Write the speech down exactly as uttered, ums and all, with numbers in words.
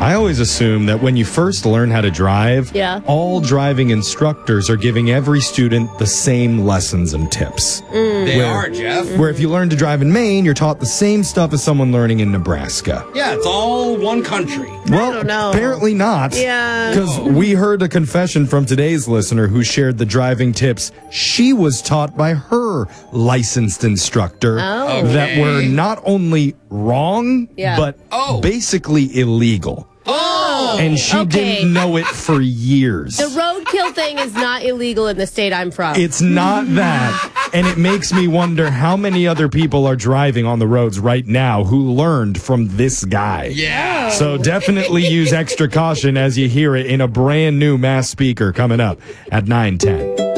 I always assume that when you first learn how to drive, Yeah. all driving instructors are giving every student the same lessons and tips. They Where- are, Jeff. Where if you learn to drive in Maine, you're taught the same stuff as someone learning in Nebraska. Yeah, it's all one country. Well, don't know. apparently not. Yeah. Because we heard a confession from today's listener who shared the driving tips she was taught by her licensed instructor Oh. that were not only wrong, Yeah. but Oh. basically illegal. Oh! And she Okay. didn't know it for years. The roadkill thing is not illegal in the state I'm from. It's not that. And it makes me wonder how many other people are driving on the roads right now who learned from this guy. Yeah. So definitely use extra caution as you hear it in a brand new Mass speaker coming up at nine ten.